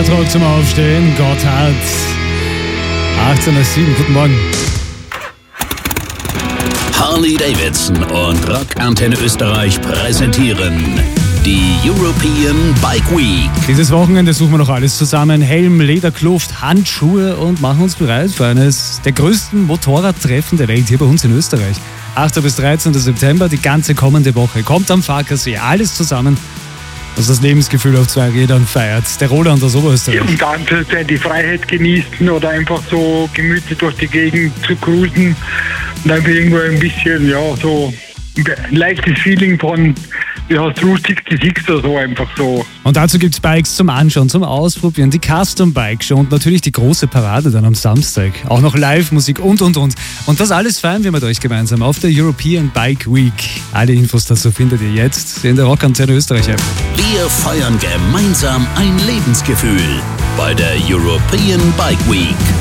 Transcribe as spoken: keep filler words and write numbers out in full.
Krautrock zum Aufstehen. Gotthard. achtzehn nach sieben. Guten Morgen. Harley Davidson und Rock Antenne Österreich präsentieren die European Bike Week. Dieses Wochenende suchen wir noch alles zusammen. Helm, Lederkluft, Handschuhe und machen uns bereit für eines der größten Motorradtreffen der Welt hier bei uns in Österreich. achter bis dreizehnten September, die ganze kommende Woche. Kommt am Farkasee, alles zusammen, was das Lebensgefühl auf zwei Rädern feiert. Der Roland aus Oberösterreich. Und dann die Freiheit genießen oder einfach so gemütlich durch die Gegend zu cruisen und einfach irgendwo ein bisschen, ja, so ein leichtes Feeling von, wie hast du Route sechsundsechzig oder so, einfach so. Und dazu gibt es Bikes zum Anschauen, zum Ausprobieren, die Custom Bike Show und natürlich die große Parade dann am Samstag. Auch noch Live-Musik und, und, und. Und das alles feiern wir mit euch gemeinsam auf der European Bike Week. Alle Infos dazu findet ihr jetzt in der Rock Antenne Österreich App. Wir feiern gemeinsam ein Lebensgefühl bei der European Bike Week.